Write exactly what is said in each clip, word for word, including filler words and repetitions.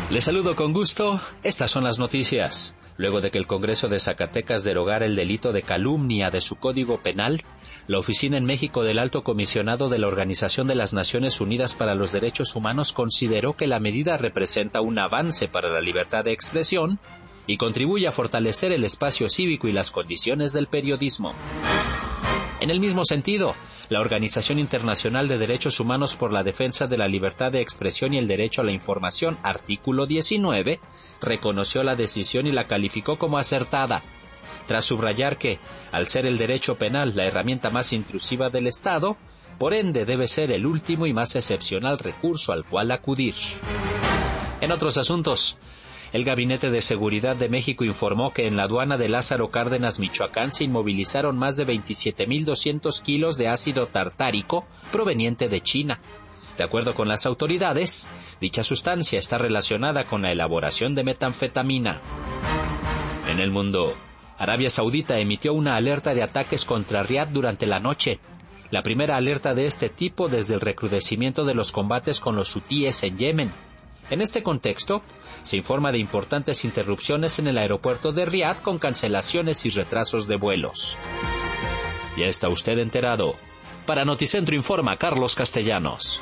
Les saludo con gusto. Estas son las noticias. Luego de que el Congreso de Zacatecas derogara el delito de calumnia de su Código Penal, la Oficina en México del Alto Comisionado de la Organización de las Naciones Unidas para los Derechos Humanos consideró que la medida representa un avance para la libertad de expresión y contribuye a fortalecer el espacio cívico y las condiciones del periodismo. En el mismo sentido, la Organización Internacional de Derechos Humanos por la Defensa de la Libertad de Expresión y el Derecho a la Información, artículo diecinueve, reconoció la decisión y la calificó como acertada, tras subrayar que, al ser el derecho penal la herramienta más intrusiva del Estado, por ende debe ser el último y más excepcional recurso al cual acudir. En otros asuntos, el Gabinete de Seguridad de México informó que en la aduana de Lázaro Cárdenas, Michoacán, se inmovilizaron más de veintisiete mil doscientos kilos de ácido tartárico proveniente de China. De acuerdo con las autoridades, dicha sustancia está relacionada con la elaboración de metanfetamina. En el mundo, Arabia Saudita emitió una alerta de ataques contra Riad durante la noche, la primera alerta de este tipo desde el recrudecimiento de los combates con los hutíes en Yemen. En este contexto, se informa de importantes interrupciones en el aeropuerto de Riad con cancelaciones y retrasos de vuelos. Ya está usted enterado. Para Noticentro informa Carlos Castellanos.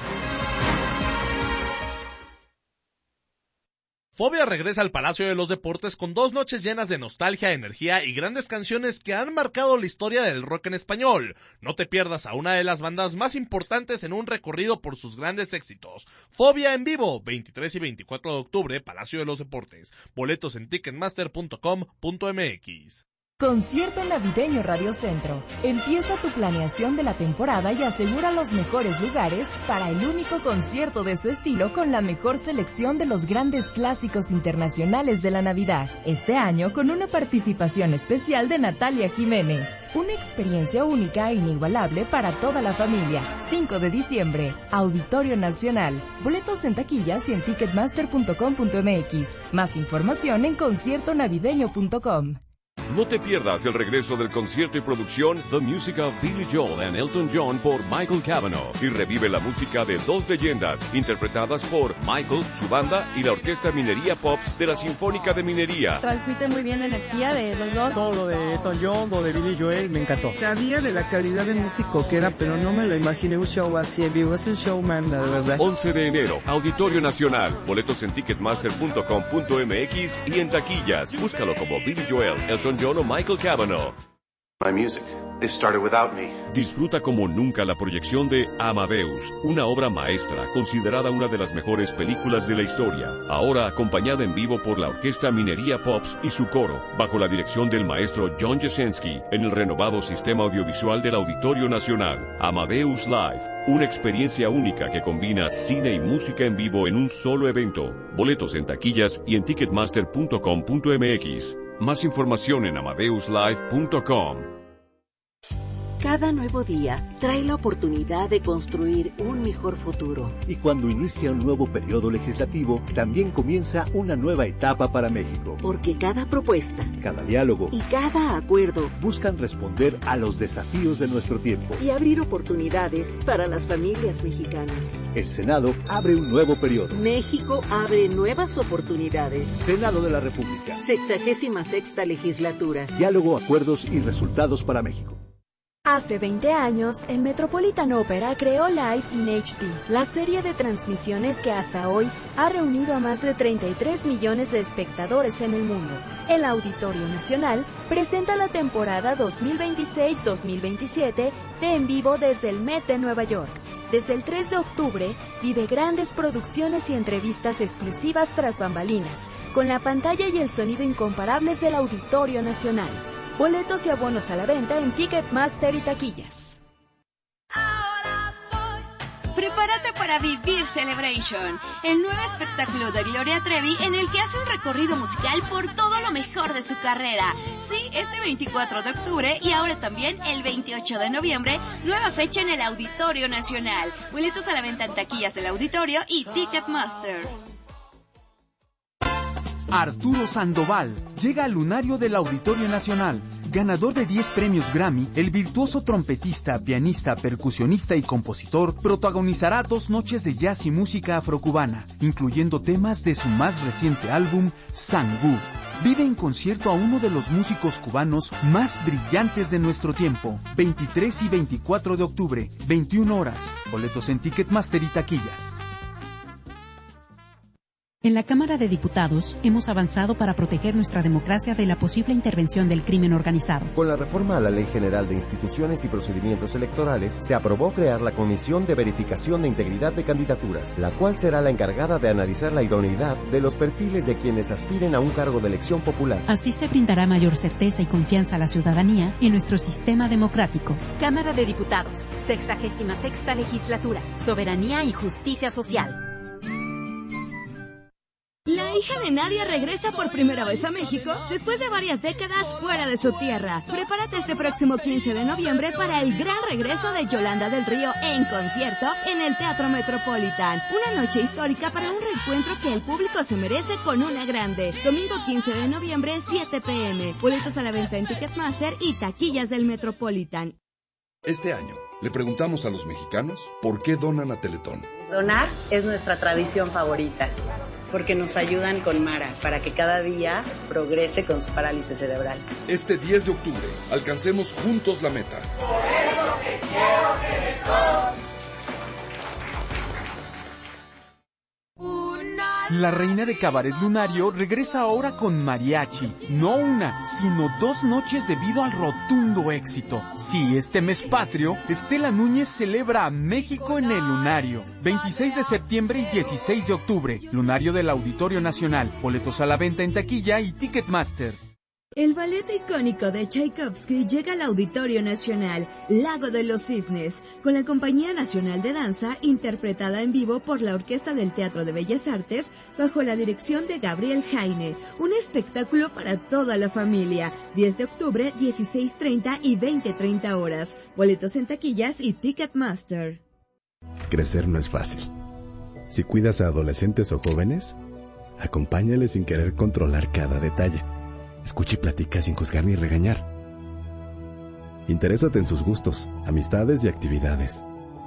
Fobia regresa al Palacio de los Deportes con dos noches llenas de nostalgia, energía y grandes canciones que han marcado la historia del rock en español. No te pierdas a una de las bandas más importantes en un recorrido por sus grandes éxitos. Fobia en vivo, veintitrés y veinticuatro de octubre, Palacio de los Deportes. Boletos en ticketmaster punto com punto m x. Concierto navideño Radio Centro. Empieza tu planeación de la temporada y asegura los mejores lugares para el único concierto de su estilo con la mejor selección de los grandes clásicos internacionales de la Navidad. Este año con una participación especial de Natalia Jiménez. Una experiencia única e inigualable para toda la familia. cinco de diciembre, Auditorio Nacional. Boletos en taquillas y en ticketmaster punto com punto m x. Más información en concierto navideño punto com. No te pierdas el regreso del concierto y producción The Music of Billy Joel and Elton John por Michael Cavanaugh y revive la música de dos leyendas interpretadas por Michael, su banda y la Orquesta Minería Pops de la Sinfónica de Minería. Transmite muy bien la energía de los dos. Todo lo de Elton John, lo de Billy Joel, me encantó. Sabía de la calidad de músico que era, pero no me lo imaginé un show así en vivo. Es un showman, de verdad. once de enero, Auditorio Nacional. Boletos en ticketmaster punto com punto m x y en taquillas. Búscalo como Billy Joel, Elton John o Michael Cavanaugh. My music. They started without me. Disfruta como nunca la proyección de Amadeus, una obra maestra considerada una de las mejores películas de la historia. Ahora acompañada en vivo por la Orquesta Minería Pops y su coro, bajo la dirección del maestro John Jasenski, en el renovado sistema audiovisual del Auditorio Nacional. Amadeus Live, una experiencia única que combina cine y música en vivo en un solo evento. Boletos en taquillas y en ticketmaster punto com punto m x. Más información en amadeus live punto com. Cada nuevo día trae la oportunidad de construir un mejor futuro. Y cuando inicia un nuevo periodo legislativo, también comienza una nueva etapa para México. Porque cada propuesta, cada diálogo y cada acuerdo buscan responder a los desafíos de nuestro tiempo y abrir oportunidades para las familias mexicanas. El Senado abre un nuevo periodo. México abre nuevas oportunidades. Senado de la República. Sexagésima sexta legislatura. Diálogo, acuerdos y resultados para México. Hace veinte años, el Metropolitan Opera creó Live in H D, la serie de transmisiones que hasta hoy ha reunido a más de treinta y tres millones de espectadores en el mundo. El Auditorio Nacional presenta la temporada dos mil veintiséis dos mil veintisiete de En Vivo desde el Met de Nueva York. Desde el tres de octubre, vive grandes producciones y entrevistas exclusivas tras bambalinas, con la pantalla y el sonido incomparables del Auditorio Nacional. Boletos y abonos a la venta en Ticketmaster y taquillas. Prepárate para vivir Celebration, el nuevo espectáculo de Gloria Trevi en el que hace un recorrido musical por todo lo mejor de su carrera. Sí, este veinticuatro de octubre y ahora también el veintiocho de noviembre, nueva fecha en el Auditorio Nacional. Boletos a la venta en taquillas del Auditorio y Ticketmaster. Arturo Sandoval llega al lunario del Auditorio Nacional. Ganador de diez premios Grammy, el virtuoso trompetista, pianista, percusionista y compositor protagonizará dos noches de jazz y música afrocubana, incluyendo temas de su más reciente álbum, Sangú. Vive en concierto a uno de los músicos cubanos más brillantes de nuestro tiempo, veintitrés y veinticuatro de octubre, veintiuna horas. Boletos en Ticketmaster y taquillas. En la Cámara de Diputados hemos avanzado para proteger nuestra democracia de la posible intervención del crimen organizado. Con la reforma a la Ley General de Instituciones y Procedimientos Electorales, se aprobó crear la Comisión de Verificación de Integridad de Candidaturas, la cual será la encargada de analizar la idoneidad de los perfiles de quienes aspiren a un cargo de elección popular. Así se brindará mayor certeza y confianza a la ciudadanía en nuestro sistema democrático. Cámara de Diputados, sexagésima sexta legislatura, soberanía y justicia social. La hija de Nadia regresa por primera vez a México después de varias décadas fuera de su tierra. Prepárate este próximo quince de noviembre para el gran regreso de Yolanda del Río en concierto en el Teatro Metropolitan. Una noche histórica para un reencuentro que el público se merece con una grande. Domingo quince de noviembre, siete pe eme. Boletos a la venta en Ticketmaster y taquillas del Metropolitan. Este año le preguntamos a los mexicanos por qué donan a Teletón. Donar es nuestra tradición favorita, porque nos ayudan con Mara para que cada día progrese con su parálisis cerebral. Este diez de octubre, alcancemos juntos la meta. Por eso que quiero Teletón. La reina de Cabaret Lunario regresa ahora con mariachi, no una, sino dos noches debido al rotundo éxito. Sí, este mes patrio, Estela Núñez celebra a México en el Lunario. veintiséis de septiembre y dieciséis de octubre, Lunario del Auditorio Nacional. Boletos a la venta en taquilla y Ticketmaster. El ballet icónico de Tchaikovsky llega al Auditorio Nacional, Lago de los Cisnes, con la Compañía Nacional de Danza, interpretada en vivo por la Orquesta del Teatro de Bellas Artes, bajo la dirección de Gabriel Jaine. Un espectáculo para toda la familia. diez de octubre, dieciséis treinta y veinte treinta horas. Boletos en taquillas y Ticketmaster. Crecer no es fácil. Si cuidas a adolescentes o jóvenes, acompáñales sin querer controlar cada detalle. Escucha y platica sin juzgar ni regañar. Interésate en sus gustos, amistades y actividades.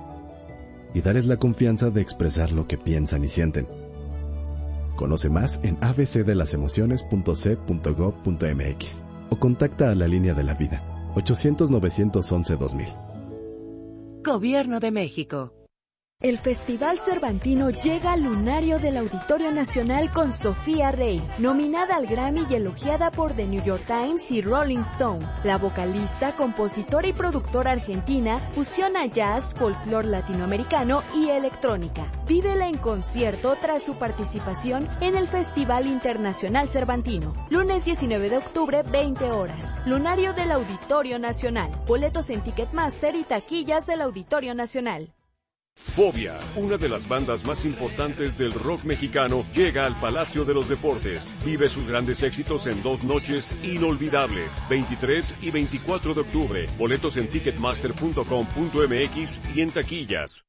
Y darles la confianza de expresar lo que piensan y sienten. Conoce más en a b c de las emociones punto c e punto gob punto m x o contacta a la Línea de la Vida, ochocientos, novecientos once, dos mil. Gobierno de México. El Festival Cervantino llega al Lunario del Auditorio Nacional con Sofía Rey, nominada al Grammy y elogiada por The New York Times y Rolling Stone. La vocalista, compositora y productora argentina fusiona jazz, folclore latinoamericano y electrónica. Vívela en concierto tras su participación en el Festival Internacional Cervantino. Lunes diecinueve de octubre, veinte horas. Lunario del Auditorio Nacional. Boletos en Ticketmaster y taquillas del Auditorio Nacional. Fobia, una de las bandas más importantes del rock mexicano, llega al Palacio de los Deportes. Vive sus grandes éxitos en dos noches inolvidables, veintitrés y veinticuatro de octubre. Boletos en ticketmaster punto com punto m x y en taquillas.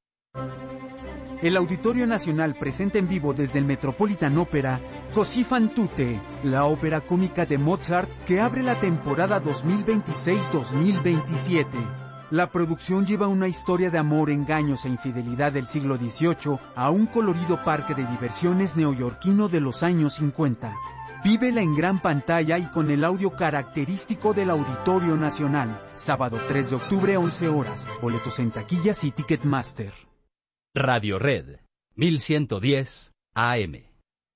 El Auditorio Nacional presenta en vivo desde el Metropolitan Opera Così fan tutte, la ópera cómica de Mozart que abre la temporada dos mil veintiséis dos mil veintisiete. La producción lleva una historia de amor, engaños e infidelidad del siglo dieciocho a un colorido parque de diversiones neoyorquino de los años cincuenta. Vívela en gran pantalla y con el audio característico del Auditorio Nacional. Sábado tres de octubre, once horas. Boletos en taquillas y Ticketmaster. Radio Red, mil ciento diez A M.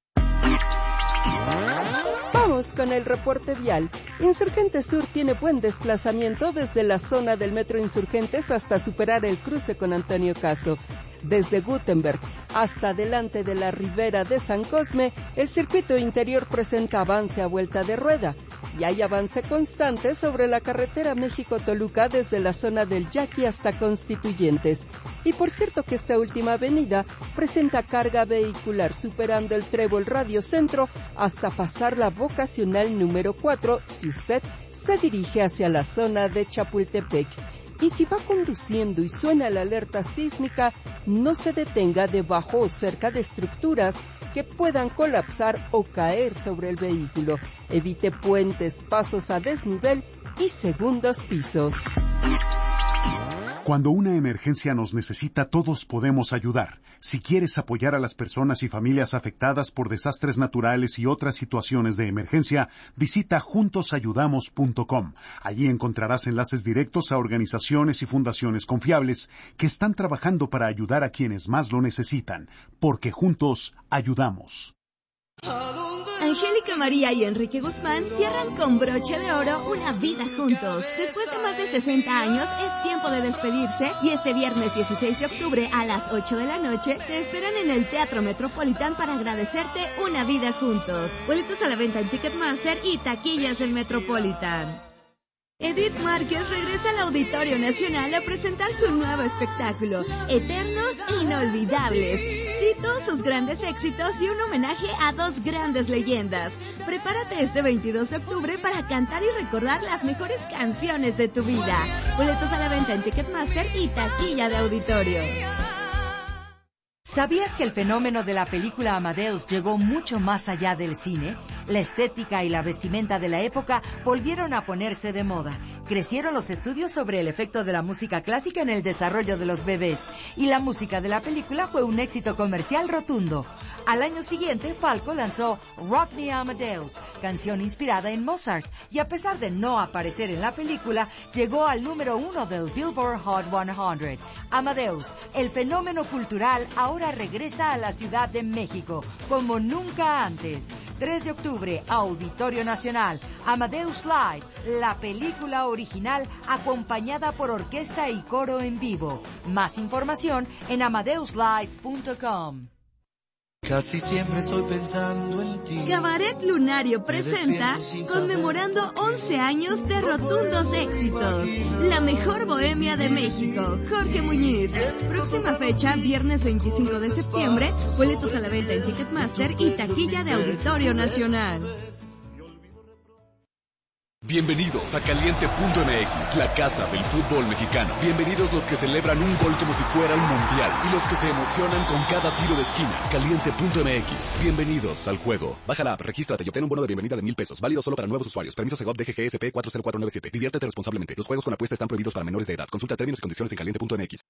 Vamos con el reporte vial. Insurgentes Sur tiene buen desplazamiento desde la zona del Metro Insurgentes hasta superar el cruce con Antonio Caso. Desde Gutenberg hasta delante de la ribera de San Cosme, el circuito interior presenta avance a vuelta de rueda. Y hay avance constante sobre la carretera México-Toluca desde la zona del Yaqui hasta Constituyentes. Y por cierto que esta última avenida presenta carga vehicular superando el Trébol Radio Centro hasta pasar la vocacional número cuatro si usted se dirige hacia la zona de Chapultepec. Y si va conduciendo y suena la alerta sísmica, no se detenga debajo o cerca de estructuras que puedan colapsar o caer sobre el vehículo. Evite puentes, pasos a desnivel y segundos pisos. Cuando una emergencia nos necesita, todos podemos ayudar. Si quieres apoyar a las personas y familias afectadas por desastres naturales y otras situaciones de emergencia, visita juntos ayudamos punto com. Allí encontrarás enlaces directos a organizaciones y fundaciones confiables que están trabajando para ayudar a quienes más lo necesitan, porque juntos ayudamos. Angélica María y Enrique Guzmán cierran con broche de oro una vida juntos. Después de más de sesenta años, es tiempo de despedirse y este viernes dieciséis de octubre a las ocho de la noche te esperan en el Teatro Metropolitan para agradecerte una vida juntos. Boletos a la venta en Ticketmaster y taquillas del Metropolitan. Edith Márquez regresa al Auditorio Nacional a presentar su nuevo espectáculo, Eternos e Inolvidables. Cito sus grandes éxitos y un homenaje a dos grandes leyendas. Prepárate este veintidós de octubre para cantar y recordar las mejores canciones de tu vida. Boletos a la venta en Ticketmaster y taquilla de auditorio. ¿Sabías que el fenómeno de la película Amadeus llegó mucho más allá del cine? La estética y la vestimenta de la época volvieron a ponerse de moda. Crecieron los estudios sobre el efecto de la música clásica en el desarrollo de los bebés, y la música de la película fue un éxito comercial rotundo. Al año siguiente, Falco lanzó Rock Me Amadeus, canción inspirada en Mozart, y a pesar de no aparecer en la película, llegó al número uno del Billboard Hot cien. Amadeus, el fenómeno cultural, ahora regresa a la Ciudad de México, como nunca antes. tres de octubre, Auditorio Nacional, Amadeus Live, la película original acompañada por orquesta y coro en vivo. Más información en amadeus live punto com. Casi siempre estoy pensando en ti. Cabaret Lunario presenta conmemorando once años de rotundos éxitos. La mejor bohemia de México, Jorge Muñiz. Próxima fecha, viernes veinticinco de septiembre. Boletos a la venta en Ticketmaster y taquilla de Auditorio Nacional. Bienvenidos a Caliente punto M X, la casa del fútbol mexicano. Bienvenidos los que celebran un gol como si fuera un mundial y los que se emocionan con cada tiro de esquina. Caliente punto M X, bienvenidos al juego. Baja la app, regístrate y obtén un bono de bienvenida de mil pesos, válido solo para nuevos usuarios. Permiso Segov D G G S P cuatro cero cuatro nueve siete. Diviértete responsablemente. Los juegos con apuesta están prohibidos para menores de edad. Consulta términos y condiciones en Caliente punto M X.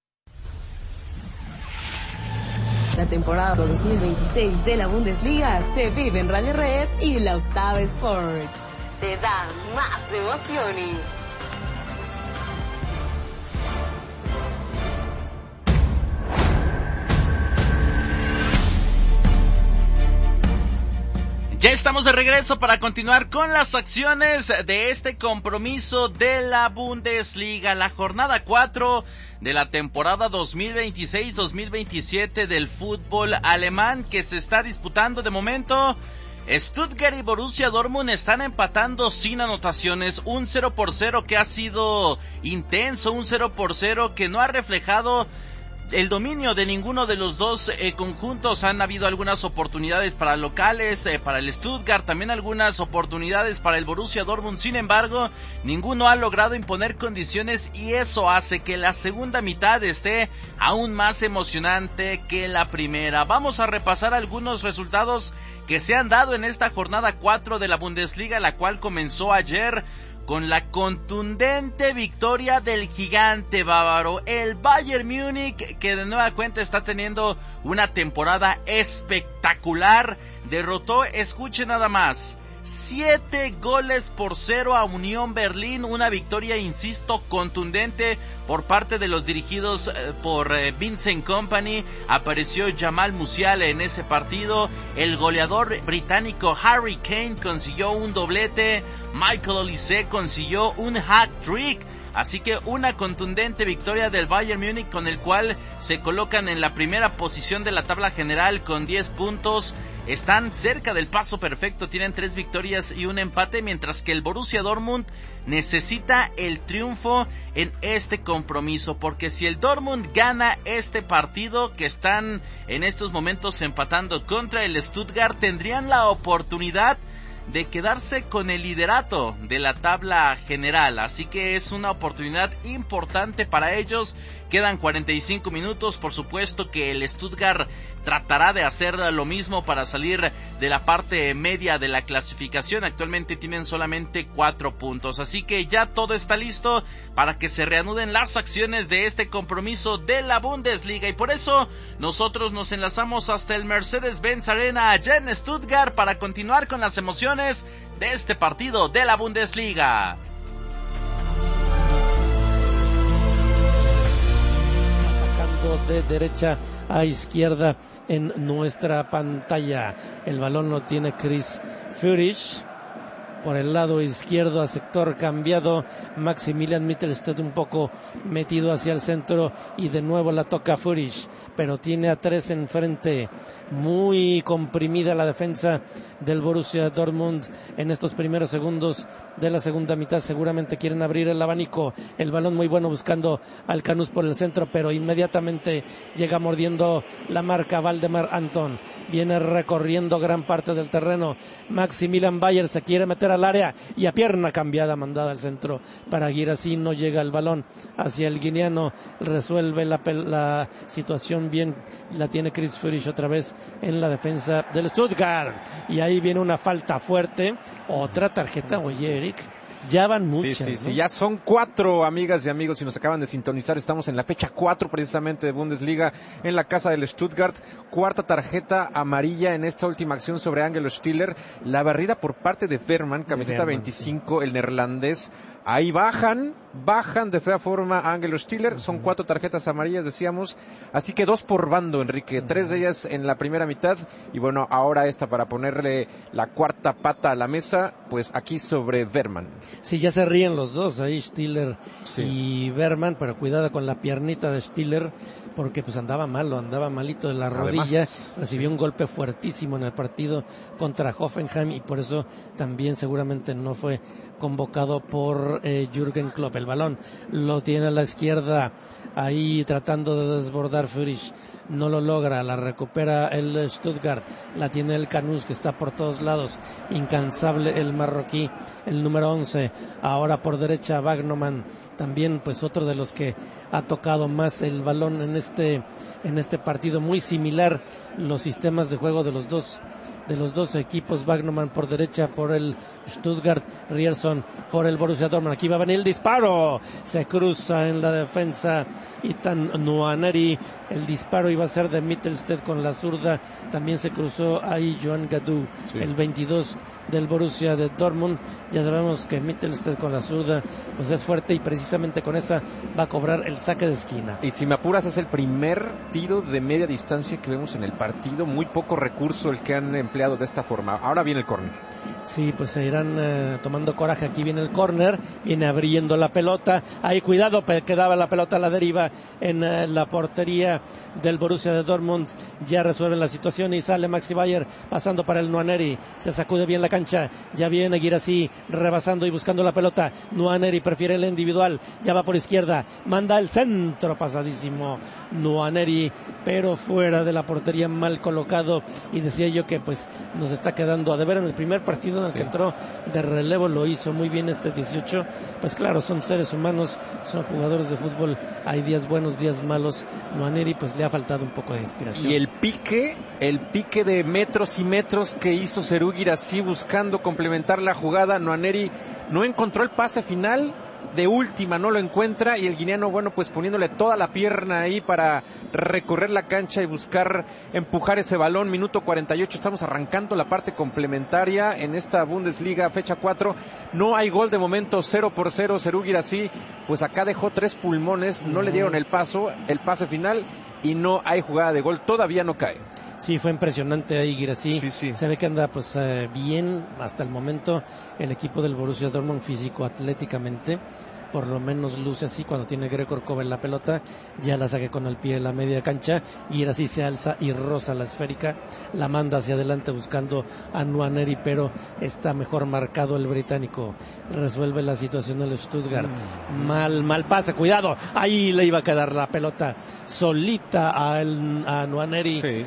La temporada dos mil veintiséis de la Bundesliga se vive en Radio Red y la Octava Sports. Te da más emociones. Ya estamos de regreso para continuar con las acciones de este compromiso de la Bundesliga, la jornada cuatro de la temporada dos mil veintiséis dos mil veintisiete del fútbol alemán, que se está disputando de momento. Stuttgart y Borussia Dortmund están empatando sin anotaciones, un cero por cero que ha sido intenso, un cero por cero que no ha reflejado el dominio de ninguno de los dos eh, conjuntos. Han habido algunas oportunidades para locales, eh, para el Stuttgart, también algunas oportunidades para el Borussia Dortmund. Sin embargo, ninguno ha logrado imponer condiciones y eso hace que la segunda mitad esté aún más emocionante que la primera. Vamos a repasar algunos resultados que se han dado en esta jornada cuatro de la Bundesliga, la cual comenzó ayer con la contundente victoria del gigante bávaro, el Bayern Múnich, que de nueva cuenta está teniendo una temporada espectacular. Derrotó, escuche nada más, siete goles por cero a Unión Berlín, una victoria, insisto, contundente por parte de los dirigidos eh, por eh, Vincent Kompany. Apareció Jamal Musiala en ese partido, el goleador británico Harry Kane consiguió un doblete, Michael Olise consiguió un hat-trick. Así que una contundente victoria del Bayern Múnich, con el cual se colocan en la primera posición de la tabla general con diez puntos. Están cerca del paso perfecto, tienen tres victorias y un empate, mientras que el Borussia Dortmund necesita el triunfo en este compromiso, porque si el Dortmund gana este partido, que están en estos momentos empatando contra el Stuttgart, tendrían la oportunidad de quedarse con el liderato de la tabla general, así que es una oportunidad importante para ellos. Quedan cuarenta y cinco minutos, por supuesto que el Stuttgart tratará de hacer lo mismo para salir de la parte media de la clasificación. Actualmente tienen solamente cuatro puntos, así que ya todo está listo para que se reanuden las acciones de este compromiso de la Bundesliga, y por eso nosotros nos enlazamos hasta el Mercedes-Benz Arena allá en Stuttgart para continuar con las emociones de este partido de la Bundesliga. De derecha a izquierda en nuestra pantalla. El balón lo tiene Chris Führich. Por el lado izquierdo a sector cambiado, Maximilian Mittelstadt un poco metido hacia el centro y de nuevo la toca Führich, pero tiene a tres enfrente. Muy comprimida la defensa del Borussia Dortmund en estos primeros segundos de la segunda mitad. Seguramente quieren abrir el abanico. El balón muy bueno buscando al Canús por el centro, pero inmediatamente llega mordiendo la marca Valdemar Anton. Viene recorriendo gran parte del terreno. Maximilian Bayer se quiere meter al área y a pierna cambiada mandada al centro para Guirassy. No llega el balón hacia el guineano. Resuelve la, la situación bien. La tiene Chris Führich otra vez en la defensa del Stuttgart. Y ahí viene una falta fuerte. Otra tarjeta, oye, Eric. Ya van muchas. Sí, sí, ¿no? sí, ya son cuatro, amigas y amigos, si nos acaban de sintonizar, estamos en la fecha cuatro precisamente de Bundesliga en la casa del Stuttgart. Cuarta tarjeta amarilla en esta última acción sobre Angelo Stiller. La barrida por parte de Veerman, camiseta de Veerman, veinticinco, sí. El neerlandés. Ahí bajan, bajan de fea forma a Angelo Stiller. Son cuatro tarjetas amarillas, decíamos. Así que dos por bando, Enrique. Tres de ellas en la primera mitad. Y bueno, ahora esta para ponerle la cuarta pata a la mesa, pues aquí sobre Veerman. Sí, ya se ríen los dos ahí, Stiller sí. y Veerman, pero cuidado con la piernita de Stiller, porque pues andaba malo, andaba malito de la rodilla. Además, recibió un golpe fuertísimo en el partido contra Hoffenheim y por eso también seguramente no fue convocado por eh, Jürgen Klopp. El balón lo tiene a la izquierda, ahí tratando de desbordar Führich. No lo logra, la recupera el Stuttgart, la tiene el Canús, que está por todos lados, incansable el marroquí, el número once, ahora por derecha Wagnerman, también pues otro de los que ha tocado más el balón en este, en este partido, muy similar los sistemas de juego de los dos de los dos equipos. Wagnerman por derecha por el Stuttgart, Ryerson por el Borussia Dortmund. Aquí va a venir el disparo, se cruza en la defensa Ethan Nwaneri, el disparo iba a ser de Mittelstadt con la zurda, también se cruzó ahí Joan Gadou, sí. El veintidós del Borussia de Dortmund. Ya sabemos que Mittelstadt con la zurda pues es fuerte y precisamente con esa va a cobrar el saque de esquina. Y si me apuras, es el primer tiro de media distancia que vemos en el partido, muy poco recurso el que han empleado de esta forma. Ahora viene el córner. Sí, pues se irán eh, tomando coraje. Aquí viene el córner, viene abriendo la pelota. Ahí cuidado, quedaba la pelota a la deriva en eh, la portería del Borussia de Dortmund. Ya resuelven la situación y sale Maxi Bayer pasando para el Nwaneri. Se sacude bien la cancha. Ya viene Guirassy rebasando y buscando la pelota. Nwaneri prefiere el individual. Ya va por izquierda. Manda el centro pasadísimo. Nwaneri, pero fuera de la portería, mal colocado. Y decía yo que pues nos está quedando a deber en el primer partido en el sí. que entró de relevo, lo hizo muy bien este dieciocho. Pues claro, son seres humanos, son jugadores de fútbol, hay días buenos, días malos. Nwaneri pues le ha faltado un poco de inspiración. Y el pique, el pique de metros y metros que hizo Serhou Guirassy buscando complementar la jugada. Nwaneri no encontró el pase final, de última no lo encuentra, y el guineano, bueno, pues poniéndole toda la pierna ahí para recorrer la cancha y buscar empujar ese balón. Minuto cuarenta y ocho, estamos arrancando la parte complementaria en esta Bundesliga fecha cuatro. No hay gol de momento, cero por cero. Serhou Guirassy pues acá dejó tres pulmones, no le dieron el paso, el pase final, y no hay jugada de gol, todavía no cae. Sí, fue impresionante ahí Guirassy. Sí, sí. Se ve que anda pues eh, bien hasta el momento el equipo del Borussia Dortmund físico atléticamente. Por lo menos luce así cuando tiene Gregor Kobel la pelota, ya la saque con el pie en la media cancha, y ahora sí se alza y roza la esférica, la manda hacia adelante buscando a Nwaneri, pero está mejor marcado el británico. Resuelve la situación del Stuttgart. Mm. Mal, mal pase, cuidado, ahí le iba a quedar la pelota solita a, el, a Nwaneri, sí. Sin embargo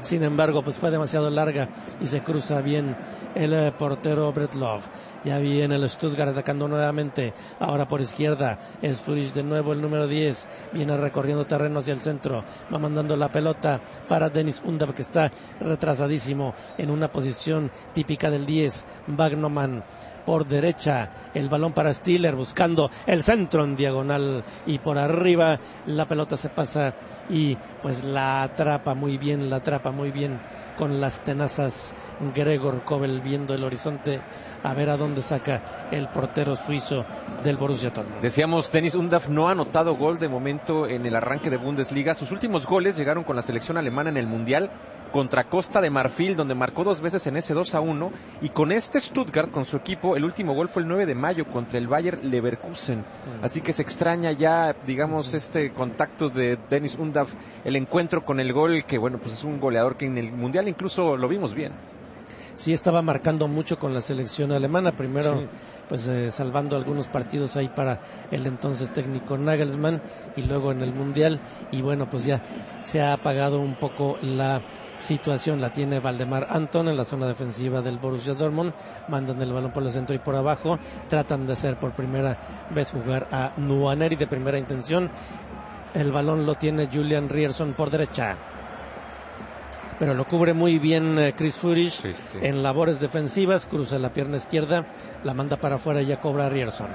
embargo, pues fue demasiado larga y se cruza bien el eh, portero Brett Love. Ya viene el Stuttgart atacando nuevamente, ahora por izquierda, es Furish de nuevo, el número diez, viene recorriendo terreno hacia el centro, va mandando la pelota para Dennis Undav, que está retrasadísimo en una posición típica del diez, Wagnermann por derecha, el balón para Stiller buscando el centro en diagonal y por arriba la pelota se pasa y pues la atrapa muy bien, la atrapa muy bien con las tenazas Gregor Kobel, viendo el horizonte a ver a dónde saca el portero suizo del Borussia Dortmund. Decíamos, Dennis Undav no ha anotado gol de momento en el arranque de Bundesliga. Sus últimos goles llegaron con la selección alemana en el Mundial contra Costa de Marfil, donde marcó dos veces en ese dos a uno, y con este Stuttgart, con su equipo, el último gol fue el nueve de mayo contra el Bayer Leverkusen. Uh-huh. Así que se extraña ya, digamos, uh-huh. este contacto de Dennis Undav, el encuentro con el gol, que bueno, pues es un goleador que en el Mundial incluso lo vimos bien. Sí, estaba marcando mucho con la selección alemana, primero sí. pues eh, salvando algunos partidos ahí para el entonces técnico Nagelsmann, y luego en el Mundial, y bueno, pues ya se ha apagado un poco la situación. La tiene Valdemar Anton en la zona defensiva del Borussia Dortmund, mandan el balón por el centro y por abajo, tratan de hacer por primera vez jugar a Nwaneri de primera intención, el balón lo tiene Julian Ryerson por derecha, pero lo cubre muy bien eh, Chris Führich sí, sí. en labores defensivas, cruza la pierna izquierda, la manda para afuera y ya cobra Ryerson.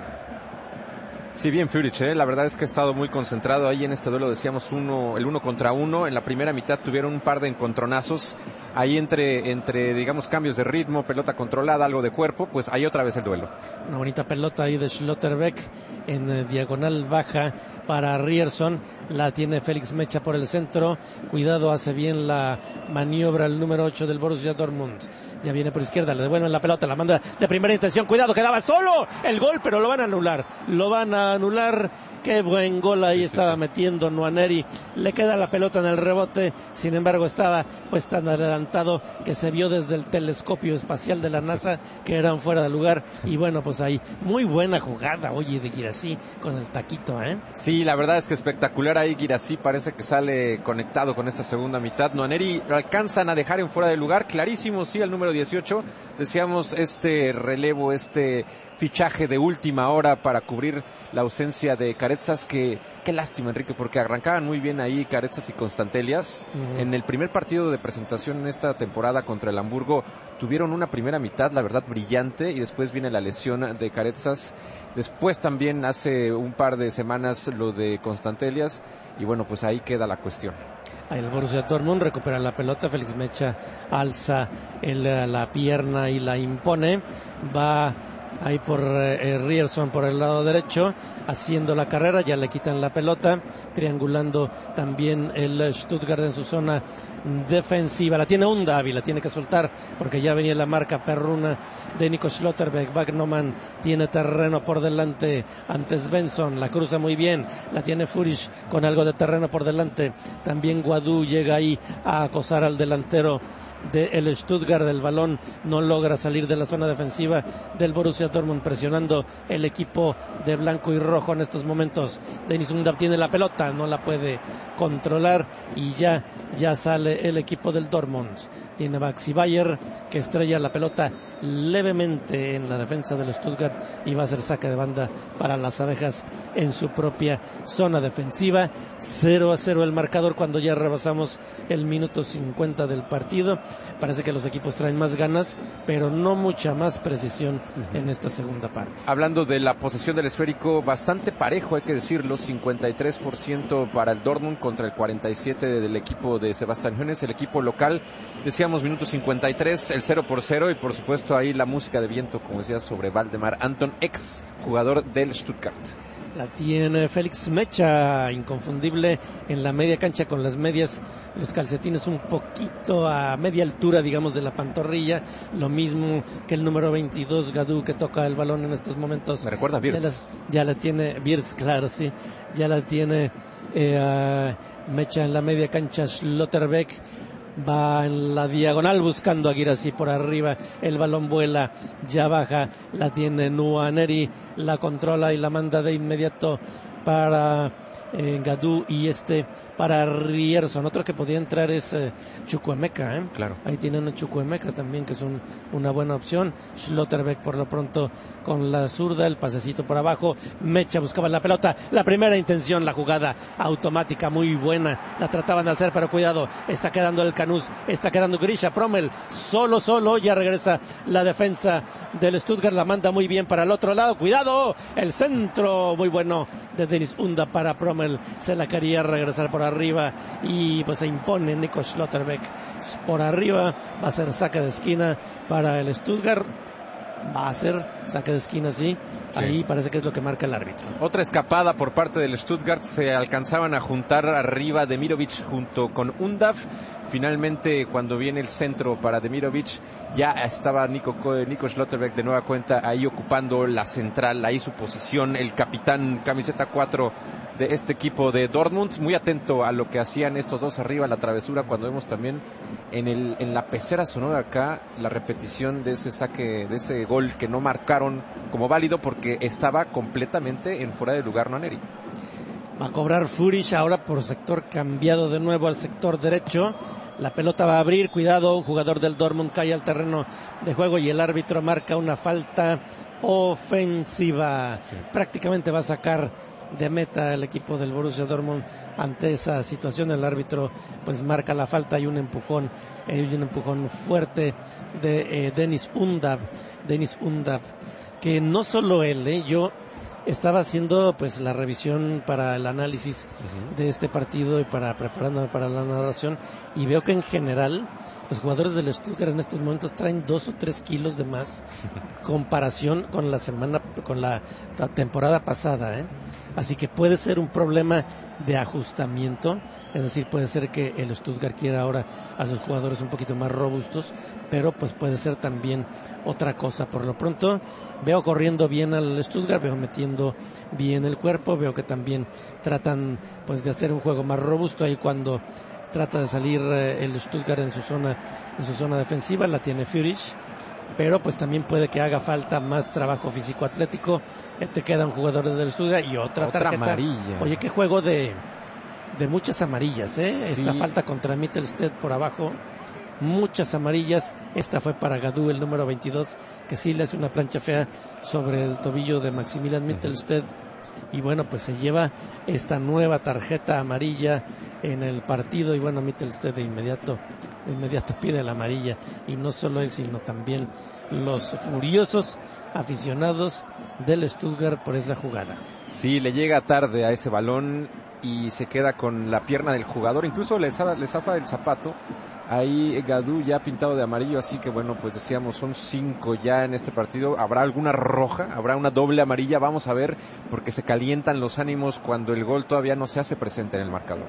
Sí, bien Führich, ¿eh? La verdad es que ha estado muy concentrado ahí en este duelo, decíamos uno, el uno contra uno. En la primera mitad tuvieron un par de encontronazos ahí entre, entre digamos cambios de ritmo, pelota controlada, algo de cuerpo, pues ahí otra vez el duelo. Una bonita pelota ahí de Schlotterbeck en eh, diagonal baja para Ryerson, la tiene Félix Mecha por el centro, cuidado, hace bien la maniobra el número ocho del Borussia Dortmund, ya viene por izquierda, le devuelven la pelota, la manda de primera intención, cuidado, quedaba solo el gol, pero lo van a anular, lo van a anular, qué buen gol ahí estaba metiendo Nwaneri, le queda la pelota en el rebote, sin embargo estaba pues tan adelantado que se vio desde el telescopio espacial de la NASA que eran fuera de lugar, y bueno, pues ahí muy buena jugada, oye, de Guirassy con el taquito, ¿eh? Sí, la verdad es que espectacular ahí Guirassy, parece que sale conectado con esta segunda mitad. Nwaneri lo alcanzan a dejar en fuera de lugar, clarísimo, sí, al número dieciocho, decíamos este relevo, este fichaje de última hora para cubrir la ausencia de Carezas, que qué lástima, Enrique, porque arrancaban muy bien ahí Carezas y Constantelias. Uh-huh. En el primer partido de presentación en esta temporada contra el Hamburgo tuvieron una primera mitad, la verdad, brillante, y después viene la lesión de Carezas. Después también hace un par de semanas lo de Constantelias, y bueno, pues ahí queda la cuestión. El Borussia Dortmund recupera la pelota, Félix Mecha alza el, la pierna y la impone, va ahí por eh, Ryerson por el lado derecho, haciendo la carrera, ya le quitan la pelota, triangulando también el Stuttgart en su zona defensiva, la tiene Undav y la tiene que soltar porque ya venía la marca perruna de Nico Schlotterbeck. Wagnermann tiene terreno por delante ante Svensson, la cruza muy bien, la tiene Führich con algo de terreno por delante, también Guadou llega ahí a acosar al delantero del Stuttgart, el balón no logra salir de la zona defensiva del Borussia Dortmund, presionando el equipo de blanco y rojo en estos momentos. Dennis Undav tiene la pelota, no la puede controlar y ya, ya sale el equipo del Dortmund. Tiene Maxi Bayer que estrella la pelota levemente en la defensa del Stuttgart y va a ser saque de banda para las abejas en su propia zona defensiva. cero a cero el marcador cuando ya rebasamos el minuto cincuenta del partido. Parece que los equipos traen más ganas, pero no mucha más precisión uh-huh. en esta segunda parte. Hablando de la posesión del esférico, bastante parejo, hay que decirlo, cincuenta y tres por ciento para el Dortmund contra el cuarenta y siete por ciento del equipo de Sebastián Hoeneß, el equipo local. Decíamos minuto cincuenta y tres, el cero por cero, y por supuesto ahí la música de viento, como decías, sobre Valdemar Anton, ex jugador del Stuttgart. La tiene Félix Mecha, inconfundible en la media cancha con las medias, los calcetines un poquito a media altura, digamos, de la pantorrilla, lo mismo que el número veintidós, Guadou, que toca el balón en estos momentos. Me recuerda a Wirtz. Ya, ya la tiene, Wirtz, claro, sí, ya la tiene eh, uh, Mecha en la media cancha, Schlotterbeck va en la diagonal buscando a Guirassy por arriba, el balón vuela, ya baja, la tiene Nwaneri, la controla y la manda de inmediato para eh, Gadú y este para Rierson. Otro que podía entrar es eh, Chukwuemeka, ¿eh? Claro. Ahí tienen a Chukwuemeka también, que es un, una buena opción. Schlotterbeck por lo pronto con la zurda, el pasecito por abajo. Mecha buscaba la pelota, la primera intención, la jugada automática muy buena, la trataban de hacer, pero cuidado, está quedando el Canús, está quedando Grisha Promel, solo, solo, ya regresa la defensa del Stuttgart, la manda muy bien para el otro lado, cuidado, el centro muy bueno de Dennis Unda para Promel, se la quería regresar por arriba y pues se impone Nico Schlotterbeck por arriba, va a ser saque de esquina para el Stuttgart. Va a ser saque de esquina, sí. sí. Ahí parece que es lo que marca el árbitro. Otra escapada por parte del Stuttgart. Se alcanzaban a juntar arriba Demirovic junto con Undav. Finalmente, cuando viene el centro para Demirovic, ya estaba Nico, Nico Schlotterbeck de nueva cuenta ahí ocupando la central, ahí su posición, el capitán camiseta cuatro de este equipo de Dortmund, muy atento a lo que hacían estos dos arriba, la travesura, cuando vemos también en el en la pecera sonora acá la repetición de ese saque, de ese gol que no marcaron como válido porque estaba completamente en fuera de lugar Nwaneri. Va a cobrar Furish ahora por sector cambiado de nuevo al sector derecho. La pelota va a abrir, cuidado, un jugador del Dortmund cae al terreno de juego y el árbitro marca una falta ofensiva. Sí. Prácticamente va a sacar de meta el equipo del Borussia Dortmund ante esa situación. El árbitro pues marca la falta y un empujón, hay eh, un empujón fuerte de eh, Dennis Undav, Dennis Undav, que no solo él, eh, yo estaba haciendo pues la revisión para el análisis uh-huh. de este partido y para preparándome para la narración y veo que en general los jugadores del Stuttgart en estos momentos traen dos o tres kilos de más comparación con la semana, con la, la temporada pasada, ¿eh? Así que puede ser un problema de ajustamiento, es decir, puede ser que el Stuttgart quiera ahora a sus jugadores un poquito más robustos, pero pues puede ser también otra cosa. Por lo pronto veo corriendo bien al Stuttgart, veo metiendo bien el cuerpo, veo que también tratan pues de hacer un juego más robusto ahí cuando trata de salir eh, el Stuttgart en su zona, en su zona defensiva, la tiene Führich, pero pues también puede que haga falta más trabajo físico atlético. Eh, te quedan jugadores del Stuttgart y otra, otra tarjeta amarilla. Oye, qué juego de de muchas amarillas, eh. Sí. Esta falta contra Mittelstedt por abajo, muchas amarillas. Esta fue para Gadú, el número veintidós, que sí le hace una plancha fea sobre el tobillo de Maximilian Mittelstedt. Y bueno, pues se lleva esta nueva tarjeta amarilla en el partido. Y bueno, Mittelstedt de inmediato, de inmediato pide la amarilla. Y no solo él, sino también los furiosos aficionados del Stuttgart por esa jugada. Sí, le llega tarde a ese balón y se queda con la pierna del jugador. Incluso le zafa, le zafa el zapato. Ahí Gadú ya pintado de amarillo, así que bueno, pues decíamos, son cinco ya en este partido. ¿Habrá alguna roja? ¿Habrá una doble amarilla? Vamos a ver, porque se calientan los ánimos cuando el gol todavía no se hace presente en el marcador.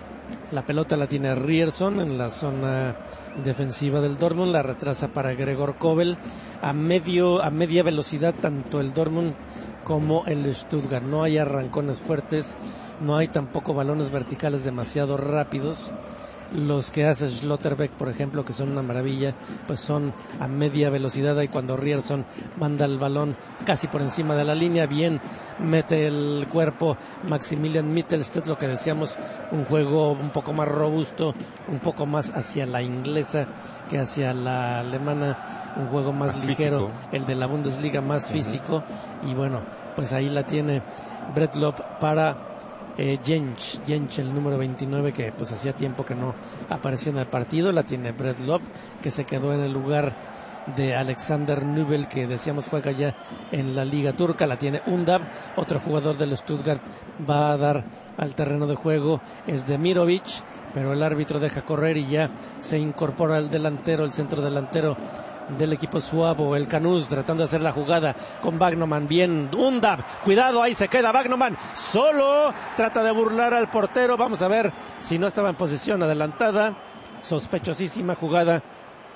La pelota la tiene Rierson en la zona defensiva del Dortmund, la retrasa para Gregor Kobel a medio a media velocidad, tanto el Dortmund como el Stuttgart. No hay arrancones fuertes, no hay tampoco balones verticales demasiado rápidos. Los que hace Schlotterbeck, por ejemplo, que son una maravilla, pues son a media velocidad, y cuando Rierson manda el balón casi por encima de la línea, bien mete el cuerpo Maximilian Mittelstedt, lo que decíamos, un juego un poco más robusto, un poco más hacia la inglesa que hacia la alemana, un juego más, más ligero, físico. El de la Bundesliga más uh-huh. físico, y bueno, pues ahí la tiene Bredlow para Eh, Jench, Jench, el número veintinueve, que pues hacía tiempo que no aparecía en el partido. La tiene Bredlow, que se quedó en el lugar de Alexander Nübel, que decíamos juega ya en la Liga Turca. La tiene Undav, otro jugador del Stuttgart va a dar al terreno de juego, es Demirovic, pero el árbitro deja correr y ya se incorpora el delantero, el centro delantero del equipo suavo, el Canús, tratando de hacer la jugada con Wagnermann. Bien, Undav, cuidado, ahí se queda Wagnermann, solo trata de burlar al portero. Vamos a ver si no estaba en posición adelantada. Sospechosísima jugada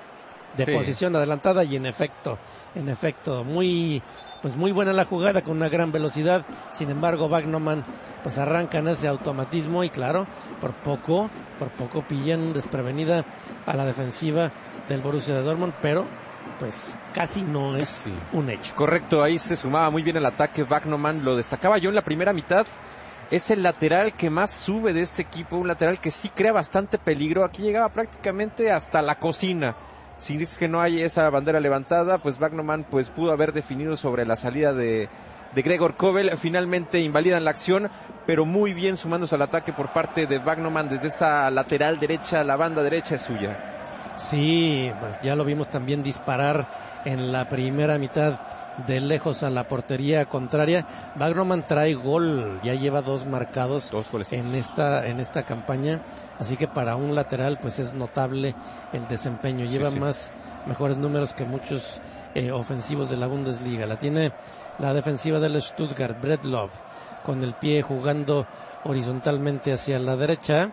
de sí. posición adelantada, y en efecto, en efecto, muy pues muy buena la jugada, con una gran velocidad. Sin embargo, Wagnermann pues arranca en ese automatismo y claro, por poco, por poco pillan desprevenida a la defensiva del Borussia de Dortmund, pero pues casi no es sí. un hecho. Correcto, ahí se sumaba muy bien el ataque Wagnermann, lo destacaba yo en la primera mitad. es el lateral que más sube de este equipo, un lateral que sí crea bastante peligro. Aquí llegaba prácticamente hasta la cocina. Si es que no hay esa bandera levantada, pues Wagnerman pues pudo haber definido sobre la salida de, de Gregor Kobel. Finalmente invalidan la acción, pero muy bien sumándose al ataque por parte de Wagnerman desde esa lateral derecha. La banda derecha es suya. Sí, pues ya lo vimos también disparar en la primera mitad de lejos a la portería contraria. Wagnerman trae gol, ya lleva dos marcados dos goles en esta en esta campaña, así que para un lateral pues es notable el desempeño. Lleva sí, sí. más mejores números que muchos eh, ofensivos de la Bundesliga. La tiene la defensiva del Stuttgart, Bredlov, con el pie jugando horizontalmente hacia la derecha.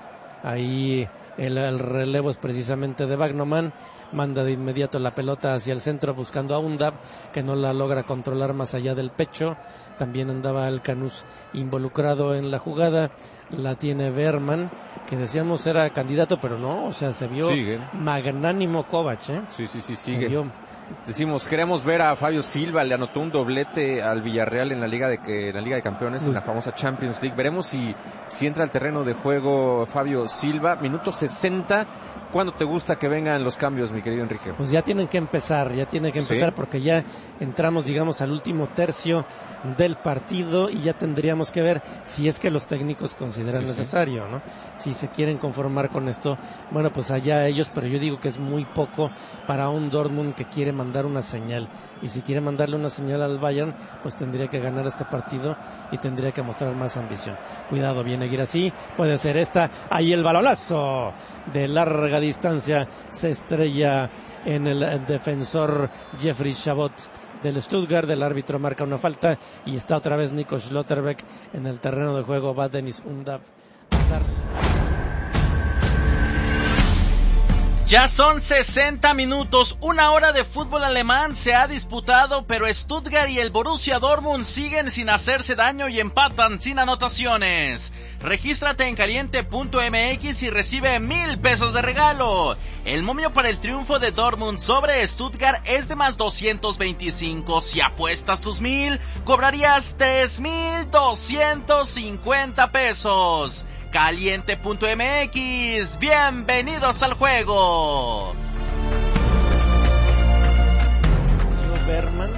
Ahí El, el relevo es precisamente de Wagnerman, manda de inmediato la pelota hacia el centro buscando a Undav, que no la logra controlar más allá del pecho. También andaba el Canús involucrado en la jugada. La tiene Berman, que decíamos era candidato, pero no, o sea, se vio sigue. magnánimo Kovac, ¿eh? Sí, sí, sí, sigue. Se vio... Decimos, queremos ver a Fabio Silva, le anotó un doblete al Villarreal en la Liga de en la Liga de Campeones, Uy. en la famosa Champions League. Veremos si, si entra al terreno de juego Fabio Silva. Minuto sesenta. ¿Cuándo te gusta que vengan los cambios, mi querido Enrique? Pues ya tienen que empezar, ya tienen que empezar, ¿sí? Porque ya entramos, digamos, al último tercio del partido y ya tendríamos que ver si es que los técnicos consideran sí, necesario, sí. ¿no? Si se quieren conformar con esto, bueno, pues allá ellos, pero yo digo que es muy poco para un Dortmund que quiere mandar una señal, y si quiere mandarle una señal al Bayern, pues tendría que ganar este partido y tendría que mostrar más ambición. Cuidado, viene Guirassy, puede ser esta, ahí el balonazo de larga distancia, se estrella en el defensor Jeffrey Chabot del Stuttgart. El árbitro marca una falta y está otra vez Nico Schlotterbeck en el terreno de juego. Va Dennis Undav. Ya son sesenta minutos, una hora de fútbol alemán se ha disputado, pero Stuttgart y el Borussia Dortmund siguen sin hacerse daño y empatan sin anotaciones. Regístrate en caliente punto m x y recibe mil pesos de regalo. El momio para el triunfo de Dortmund sobre Stuttgart es de más doscientos veinticinco. Si apuestas tus mil, cobrarías tres mil doscientos cincuenta pesos. caliente punto m x, bienvenidos al juego. Berman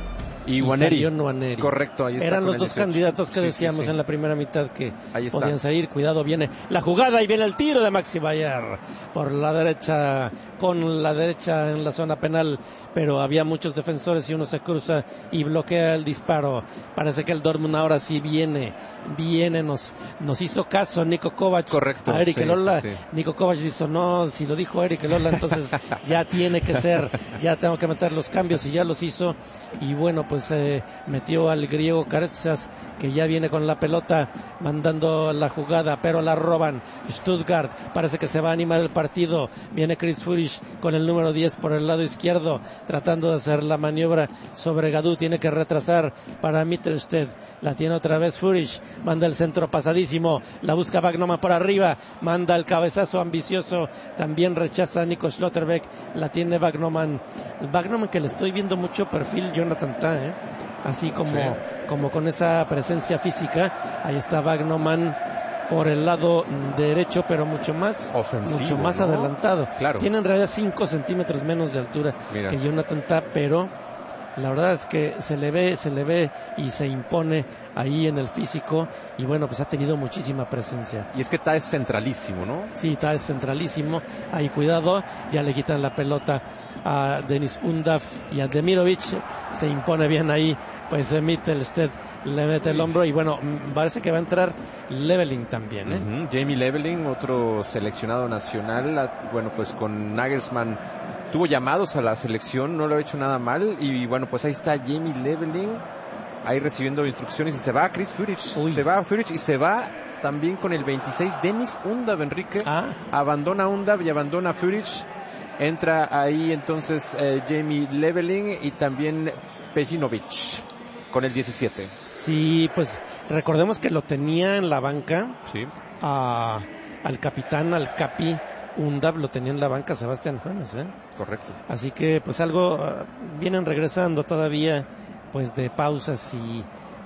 y Nwaneri. Nwaneri. Correcto, ahí está. Eran los dos candidatos que sí, decíamos sí, sí. en la primera mitad que podían salir. Cuidado, viene la jugada y viene el tiro de Maxi Bayer por la derecha, con la derecha en la zona penal, pero había muchos defensores y uno se cruza y bloquea el disparo. Parece que el Dortmund ahora sí viene, viene, nos, nos hizo caso Niko Kovac. Correcto. A Eric sí, Elola. Sí, sí. Niko Kovac dijo, no, si lo dijo Eric Elola, entonces ya tiene que ser, ya tengo que meter los cambios, y ya los hizo. Y bueno, pues eh, metió al griego Karetsas, que ya viene con la pelota mandando la jugada, pero la roban Stuttgart. Parece que se va a animar el partido. Viene Chris Führich con el número diez por el lado izquierdo, tratando de hacer la maniobra sobre Gadú. Tiene que retrasar para Mittelstedt. La tiene otra vez Führich, manda el centro pasadísimo, la busca Wagnerman por arriba, manda el cabezazo ambicioso, también rechaza Nico Schlotterbeck. La tiene Wagnerman, Wagnerman que le estoy viendo mucho perfil Jonathan Tah, ¿eh? así como, sí. como con esa presencia física. Ahí está Wagnerman por el lado derecho, pero mucho más ofensivo, mucho más ¿no? adelantado. Claro. Tiene en realidad cinco centímetros menos de altura Mira. que Jonathan Tah, pero la verdad es que se le ve, se le ve y se impone ahí en el físico, y bueno, pues ha tenido muchísima presencia. Y es que Tah es centralísimo, ¿no? Sí, Tah es centralísimo. Ahí cuidado, ya le quitan la pelota a Dennis Undav y a Demirovic. Se impone bien ahí, pues Mittelstedt le mete el hombro y bueno, parece que va a entrar Leveling también, ¿eh? Uh-huh. Jamie Leveling, otro seleccionado nacional. Bueno, pues con Nagelsmann tuvo llamados a la selección, no lo ha hecho nada mal, y bueno, pues ahí está Jamie Leveling ahí recibiendo instrucciones, y se va Chris Führich, Uy. se va Führich y se va también con el veintiséis Dennis Undav, Enrique. Ah. Abandona Undav y abandona Führich. Entra ahí entonces eh, Jamie Leveling y también Pejinovic con el diecisiete. Sí, pues recordemos que lo tenía en la banca. Sí. A, al capitán, al capi Undav lo tenía en la banca Sebastián Juanes, ¿eh? Correcto. Así que pues algo uh, vienen regresando todavía, pues de pausas y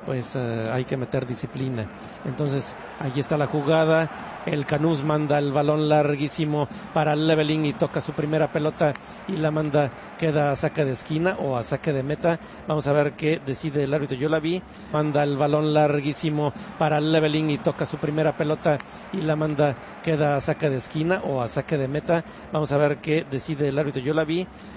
pues uh, hay que meter disciplina. Entonces, ahí está la jugada, el Canús manda el balón larguísimo para Leveling y toca su primera pelota y la manda, queda a saque de esquina o a saque de meta. Vamos a ver qué decide el árbitro. Yo la vi, manda el balón larguísimo para Leveling y toca su primera pelota y la manda, queda a saque de esquina o a saque de meta. Vamos a ver qué decide el árbitro. Yo la vi,